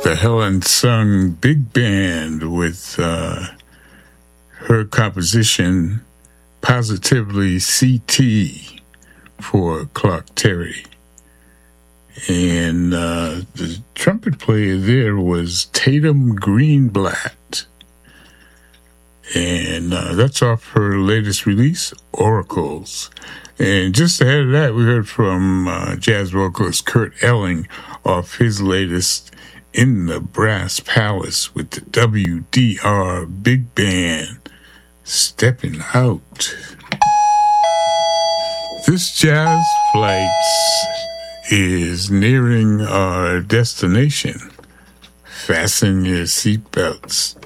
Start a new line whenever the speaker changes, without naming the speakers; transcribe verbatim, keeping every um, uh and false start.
the Helen Sung Big Band with uh, her composition Positively C T for Clark Terry. And uh, the trumpet player there was Tatum Greenblatt. And uh, that's off her latest release, Oracles. And just ahead of that, we heard from uh, jazz vocalist Kurt Elling off his latest, In the Brass Palace, with the W D R Big Band, Stepping Out. This Jazz Flights is nearing our destination. Fasten your seatbelts.